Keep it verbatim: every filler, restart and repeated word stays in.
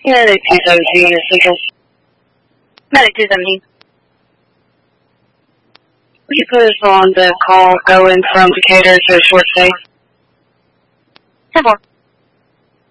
Medic two seventeen is Central. Medic two seventeen. Would you put us on the call going from Decatur to Short Stay? ten four.